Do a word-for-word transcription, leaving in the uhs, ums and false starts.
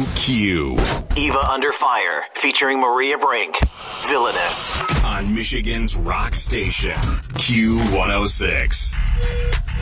Q. Eva Under Fire, featuring Maria Brink. Villainous. On Michigan's rock station, Q one oh six.